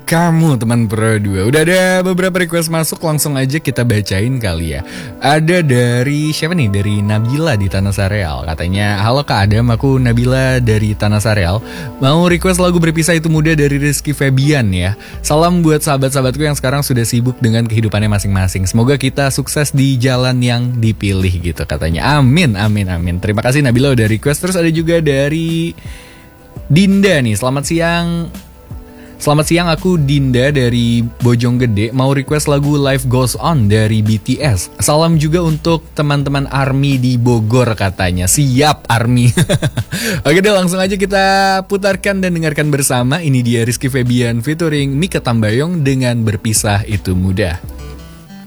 kamu teman Pro 2. Udah ada beberapa request masuk, langsung aja kita bacain kali ya. Ada dari siapa nih? Dari Nabila di Tanah Sareal. Katanya, halo Kak Adam, aku Nabila dari Tanah Sareal. Mau request lagu Berpisah Itu Mudah dari Rizky Febian ya. Salam buat sahabat-sahabatku yang sekarang sudah sibuk dengan kehidupannya masing-masing. Semoga kita sukses di jalan yang dipilih gitu katanya. Amin, amin, amin. Terima kasih Nabila udah request. Terus ada juga dari Dinda nih. Selamat siang, aku Dinda dari Bojonggede. Mau request lagu Life Goes On dari BTS. Salam juga untuk teman-teman ARMY di Bogor katanya. Siap ARMY. Oke deh, langsung aja kita putarkan dan dengarkan bersama. Ini dia Rizky Febian featuring Mikha Tambayong dengan Berpisah Itu Mudah.